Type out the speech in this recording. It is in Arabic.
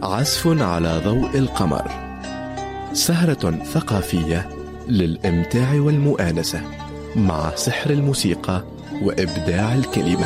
عزف على ضوء القمر، سهرة ثقافية للإمتاع والمؤانسة مع سحر الموسيقى وإبداع الكلمة.